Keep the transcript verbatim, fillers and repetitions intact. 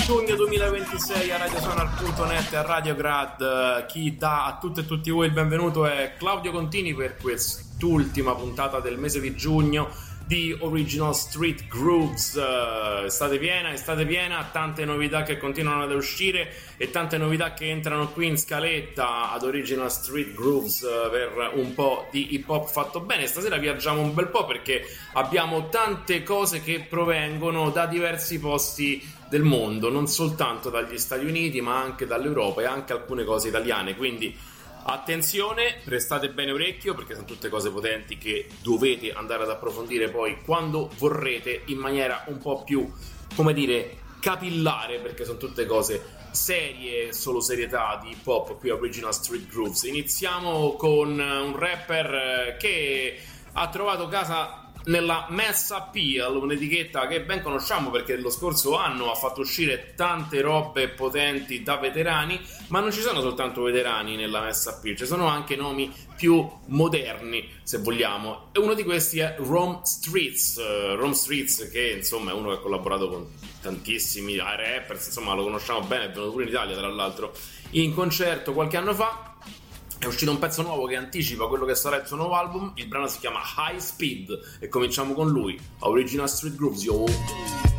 giugno duemilaventisei a radiosonar punto net e a Radiograd. Chi dà a tutte e tutti voi il benvenuto è Claudio Contini per quest'ultima puntata del mese di giugno di Original Street Grooves. Uh, estate piena, estate piena, tante novità che continuano ad uscire e tante novità che entrano qui in scaletta ad Original Street Grooves uh, per un po' di hip hop fatto bene. Stasera viaggiamo un bel po' perché abbiamo tante cose che provengono da diversi posti del mondo, non soltanto dagli Stati Uniti ma anche dall'Europa e anche alcune cose italiane, quindi attenzione, prestate bene orecchio perché sono tutte cose potenti che dovete andare ad approfondire poi quando vorrete in maniera un po' più, come dire, capillare, perché sono tutte cose serie, solo serietà di hip hop qui a Original Street Grooves. Iniziamo con un rapper che ha trovato casa nella Mass Appeal, un'etichetta che ben conosciamo perché lo scorso anno ha fatto uscire tante robe potenti da veterani, ma non ci sono soltanto veterani nella Mass Appeal, ci sono anche nomi più moderni, se vogliamo, e uno di questi è Rome Streetz. uh, Rome Streetz, che insomma è uno che ha collaborato con tantissimi rappers, insomma lo conosciamo bene, è venuto pure in Italia tra l'altro in concerto qualche anno fa. È uscito un pezzo nuovo che anticipa quello che sarà il suo nuovo album. Il brano si chiama High Speed e cominciamo con lui, Original Street Grooves, yo!